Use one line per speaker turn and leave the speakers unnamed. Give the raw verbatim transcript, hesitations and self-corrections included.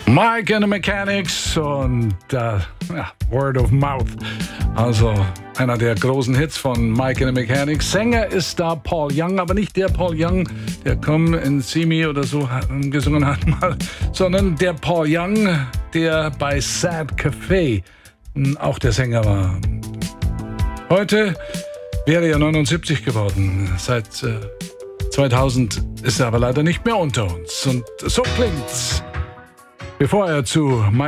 Mike and the Mechanics und äh, ja, Word of Mouth. Also einer der großen Hits von Mike and the Mechanics. Sänger ist da Paul Young, aber nicht der Paul Young, der Come and See Me oder so gesungen hat mal, sondern der Paul Young, der bei Sad Cafe auch der Sänger war. Heute wäre er neunundsiebzig geworden. Seit äh, zweitausend ist er aber leider nicht mehr unter uns. Und so klingt's. Bevor er zu Mike